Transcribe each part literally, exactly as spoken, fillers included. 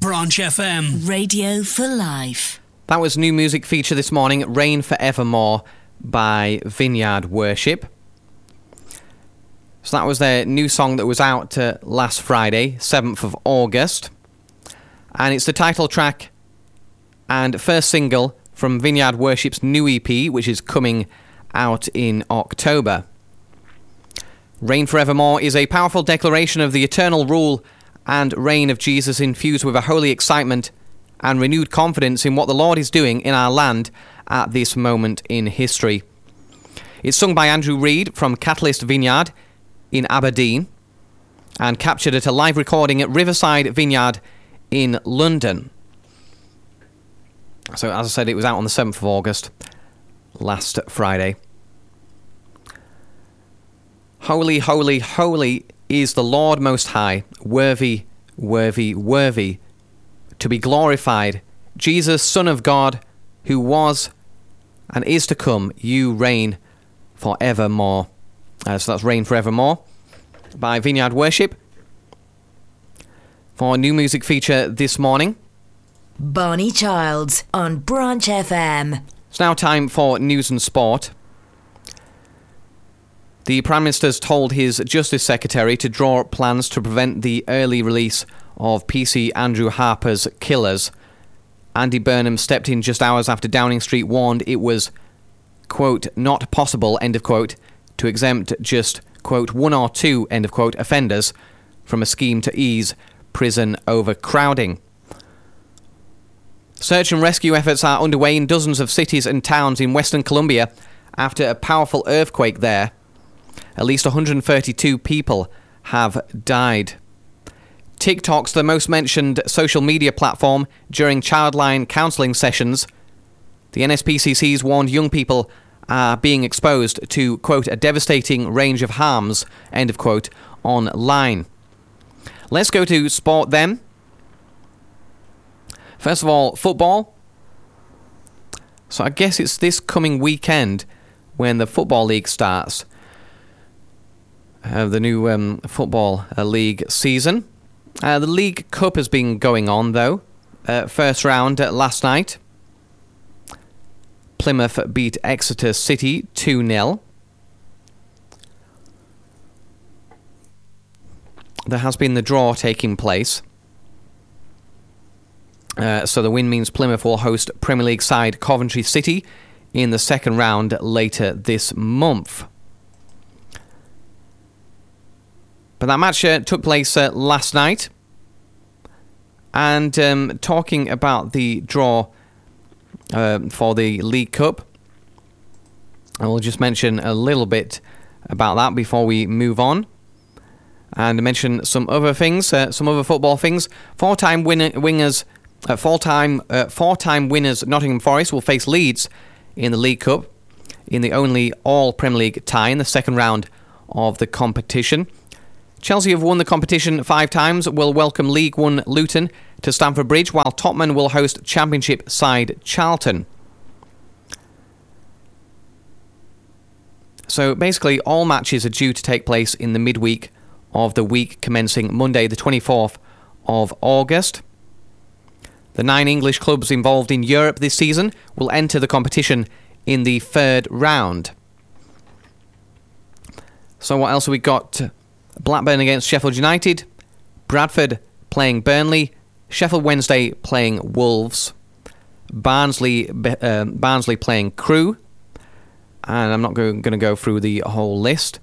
Branch F M. Radio for life. That was new music feature this morning, Rain Forevermore by Vineyard Worship. So that was their new song that was out uh, last Friday, seventh of August. And it's the title track and first single from Vineyard Worship's new E P, which is coming out in October. Rain Forevermore is a powerful declaration of the eternal rule and reign of Jesus, infused with a holy excitement and renewed confidence in what the Lord is doing in our land at this moment in history. It's sung by Andrew Reid from Catalyst Vineyard in Aberdeen and captured at a live recording at Riverside Vineyard in London. So, as I said, it was out on the seventh of August, last Friday. Holy, holy, holy is the Lord Most High, worthy, worthy, worthy to be glorified. Jesus, Son of God, who was and is to come, you reign forevermore. Uh, so that's Rain Forevermore by Vineyard Worship. For a new music feature this morning, Barney Childs on Branch F M. It's now time for news and sport. The Prime Minister's told his Justice Secretary to draw up plans to prevent the early release of P C Andrew Harper's killers. Andy Burnham stepped in just hours after Downing Street warned it was, quote, not possible, end of quote, to exempt just, quote, one or two, end of quote, offenders from a scheme to ease prison overcrowding. Search and rescue efforts are underway in dozens of cities and towns in Western Colombia after a powerful earthquake there. At least one hundred thirty-two people have died. TikTok's the most mentioned social media platform during childline counselling sessions. The N S P C C's warned young people are being exposed to, quote, a devastating range of harms, end of quote, online. Let's go to sport then. First of all, football. So I guess it's this coming weekend when the Football League starts. Uh, the new um, Football uh, League season. Uh, the League Cup has been going on, though. Uh, first round uh, last night. Plymouth beat Exeter City two nil. There has been the draw taking place. Uh, so the win means Plymouth will host Premier League side Coventry City in the second round later this month. But that match uh, took place uh, last night. And um, talking about the draw uh, for the League Cup, I will just mention a little bit about that before we move on. And mention some other things, uh, some other football things. Four-time winner, wingers, uh, four-time, uh, four-time winners Nottingham Forest will face Leeds in the League Cup in the only all-Premier League tie in the second round of the competition. Chelsea have won the competition five times, will welcome League One Luton to Stamford Bridge, while Tottenham will host Championship side Charlton. So basically, all matches are due to take place in the midweek of the week commencing Monday the twenty-fourth of August. The nine English clubs involved in Europe this season will enter the competition in the third round. So what else have we got? Blackburn against Sheffield United, Bradford playing Burnley, Sheffield Wednesday playing Wolves, Barnsley uh, Barnsley playing Crewe, and I'm not going to go through the whole list,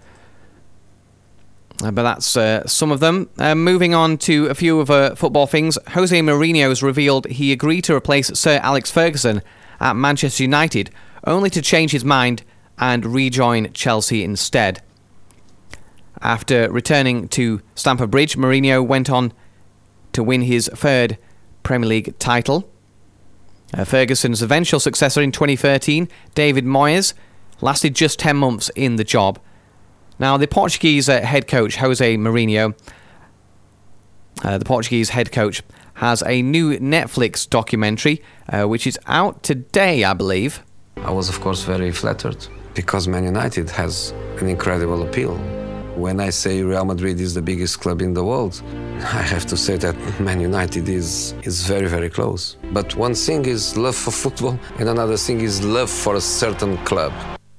uh, but that's uh, some of them. Uh, moving on to a few other football things, Jose Mourinho has revealed he agreed to replace Sir Alex Ferguson at Manchester United, only to change his mind and rejoin Chelsea instead. After returning to Stamford Bridge, Mourinho went on to win his third Premier League title. Uh, Ferguson's eventual successor in twenty thirteen, David Moyes, lasted just ten months in the job. Now, the Portuguese uh, head coach, Jose Mourinho, uh, the Portuguese head coach, has a new Netflix documentary, uh, which is out today, I believe. I was, of course, very flattered because Man United has an incredible appeal. When I say Real Madrid is the biggest club in the world, I have to say that Man United is, is very, very close. But one thing is love for football, and another thing is love for a certain club.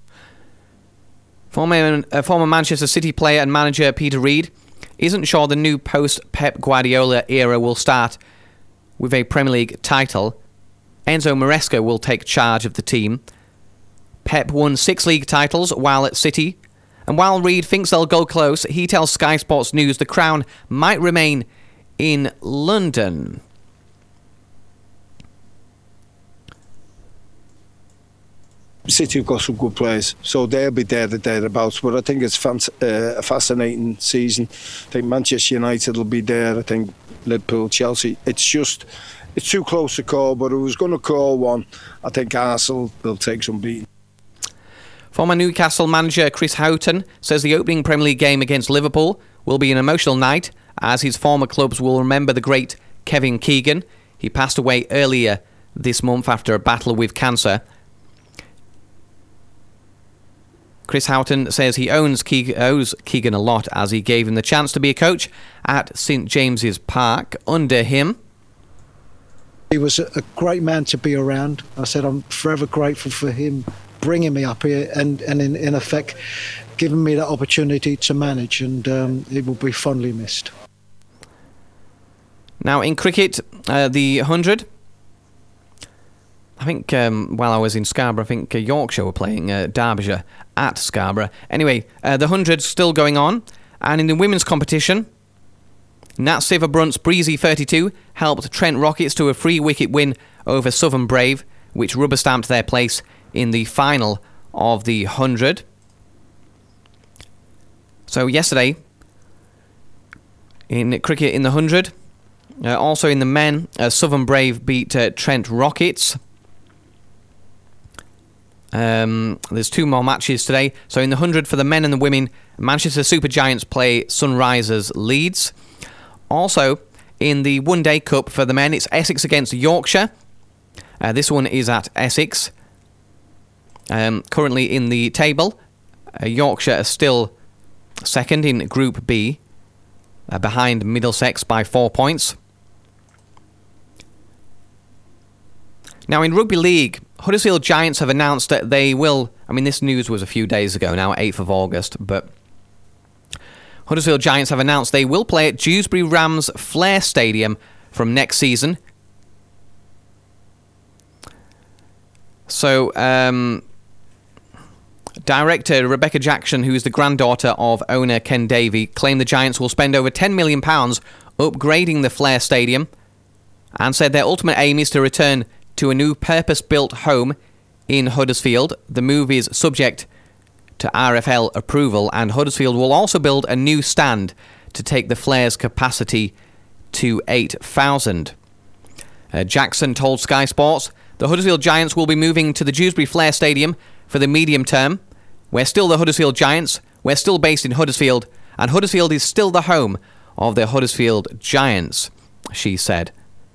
Former, uh, former Manchester City player and manager Peter Reid isn't sure the new post-Pep Guardiola era will start with a Premier League title. Enzo Maresca will take charge of the team. Pep won six league titles while at City, and while Reid thinks they'll go close, he tells Sky Sports News the crown might remain in London. City have got some good players, so they'll be there, thereabouts. But I think it's fans- uh, a fascinating season. I think Manchester United will be there. I think Liverpool, Chelsea. It's just, it's too close to call. But if I was going to call one, I think Arsenal will take some beating. Former Newcastle manager Chris Houghton says the opening Premier League game against Liverpool will be an emotional night, as his former clubs will remember the great Kevin Keegan. He passed away earlier this month after a battle with cancer. Chris Houghton says he owns Ke- owes Keegan a lot, as he gave him the chance to be a coach at St James's Park under him. He was a great man to be around. I said I'm forever grateful for him bringing me up here and, and in, in effect giving me that opportunity to manage, and um, he will be fondly missed. Now in cricket, uh, the one hundred... I think um, while I was in Scarborough, I think uh, Yorkshire were playing uh, Derbyshire at Scarborough. Anyway, uh, the one hundred's still going on. And in the women's competition, Nat Sciver-Brunt's breezy thirty-two helped Trent Rockets to a three-wicket win over Southern Brave, which rubber-stamped their place in the final of the one hundred. So yesterday, in cricket in the one hundred, uh, also in the men, uh, Southern Brave beat uh, Trent Rockets. Um, there's two more matches today. So in the one hundred for the men and the women, Manchester Supergiants play Sunrisers Leeds. Also in the One Day Cup for the men, it's Essex against Yorkshire. Uh, this one is at Essex. Um, currently in the table, uh, Yorkshire are still second in Group B, uh, behind Middlesex by four points. Now in Rugby League, Huddersfield Giants have announced that they will, I mean this news was a few days ago now, eighth of August, but Huddersfield Giants have announced they will play at Dewsbury Rams Flair Stadium from next season. So, um, director Rebecca Jackson, who is the granddaughter of owner Ken Davey, claimed the Giants will spend over ten million pounds upgrading the Flair Stadium, and said their ultimate aim is to return to a new purpose-built home in Huddersfield. The move is subject to R F L approval, and Huddersfield will also build a new stand to take the Flair's capacity to eight thousand. Uh, Jackson told Sky Sports the Huddersfield Giants will be moving to the Dewsbury Flair Stadium for the medium term. We're still the Huddersfield Giants, we're still based in Huddersfield, and Huddersfield is still the home of the Huddersfield Giants, she said.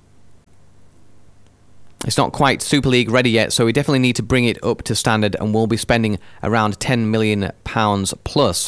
It's not quite Super League ready yet, so we definitely need to bring it up to standard, and we'll be spending around ten million pounds plus.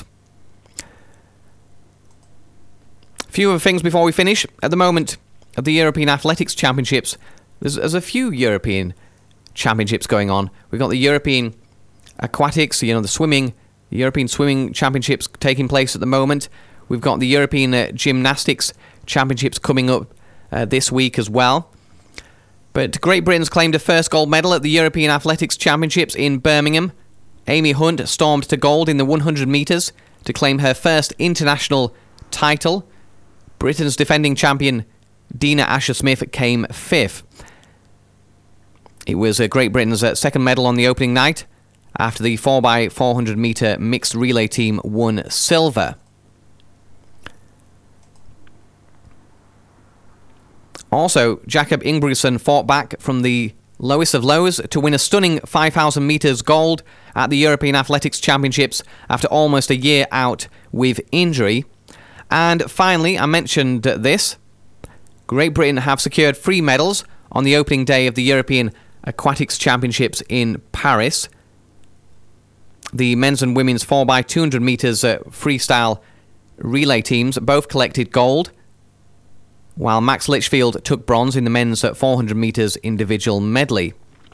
A few other things before we finish. At the moment, at the European Athletics Championships, there's, there's a few European championships going on. We've got the European Aquatics, you know, the swimming, the European Swimming Championships taking place at the moment. We've got the European uh, Gymnastics Championships coming up uh, this week as well. But Great Britain's claimed a first gold medal at the European Athletics Championships in Birmingham. Amy Hunt stormed to gold in the one hundred metres to claim her first international title. Britain's defending champion Dina Asher-Smith came fifth. It was uh, Great Britain's uh, second medal on the opening night, after the four by four hundred metre mixed relay team won silver. Also, Jakob Ingebrigtsen fought back from the lowest of lows to win a stunning five thousand metres gold at the European Athletics Championships after almost a year out with injury. And finally, I mentioned this, Great Britain have secured three medals on the opening day of the European Aquatics Championships in Paris. The men's and women's four by two hundred metres uh, freestyle relay teams both collected gold, while Max Litchfield took bronze in the men's four hundred metres individual medley.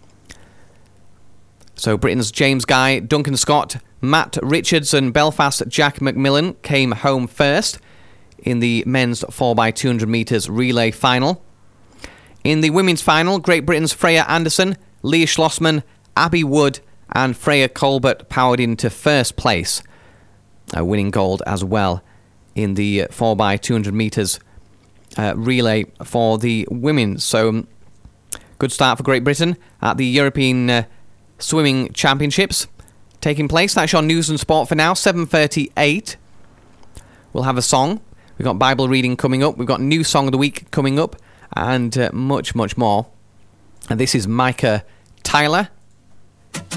So Britain's James Guy, Duncan Scott, Matt Richards and Belfast Jack McMillan came home first in the men's four by two hundred metres relay final. In the women's final, Great Britain's Freya Anderson, Leah Schlossman, Abby Wood and Freya Colbert powered into first place, uh, winning gold as well in the four by two hundred metres uh, relay for the women. So, um, good start for Great Britain at the European uh, Swimming Championships taking place. That's your news and sport for now. seven thirty-eight. We'll have a song. We've got Bible reading coming up. We've got new song of the week coming up, and uh, much, much more. And this is Micah Tyler